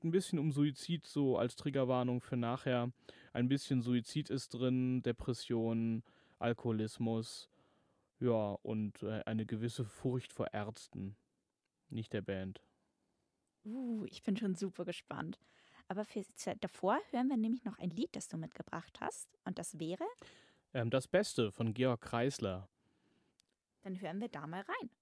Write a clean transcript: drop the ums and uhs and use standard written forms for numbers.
geht ein bisschen um Suizid, so als Triggerwarnung für nachher. Ein bisschen Suizid ist drin, Depressionen, Alkoholismus, ja, und, eine gewisse Furcht vor Ärzten, nicht der Band. Ich bin schon super gespannt. Aber davor hören wir nämlich noch ein Lied, das du mitgebracht hast. Und das wäre, Das Beste von Georg Kreisler. dann hören wir da mal rein.